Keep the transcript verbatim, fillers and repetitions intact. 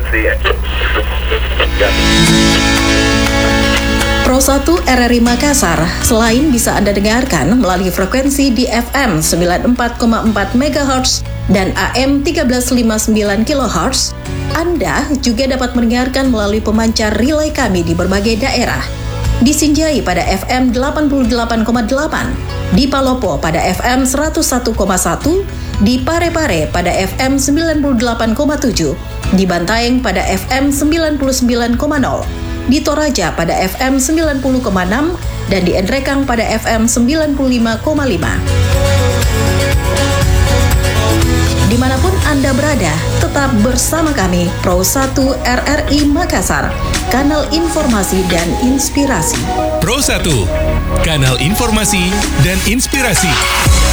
Pro satu R R I Makassar selain bisa Anda dengarkan melalui frekuensi di F M sembilan puluh empat koma empat megahertz dan A M seribu tiga ratus lima puluh sembilan kilohertz, Anda juga dapat mendengarkan melalui pemancar relay kami di berbagai daerah. Di Sinjai pada F M delapan puluh delapan koma delapan, di Palopo pada F M seratus satu koma satu, di Parepare pada F M sembilan puluh delapan koma tujuh, di Bantaeng pada F M sembilan puluh sembilan koma nol, di Toraja pada F M sembilan puluh koma enam, dan di Endrekang pada F M sembilan puluh lima koma lima. Dimanapun Anda berada, tetap bersama kami, Pro satu R R I Makassar, kanal informasi dan inspirasi. Pro satu, kanal informasi dan inspirasi.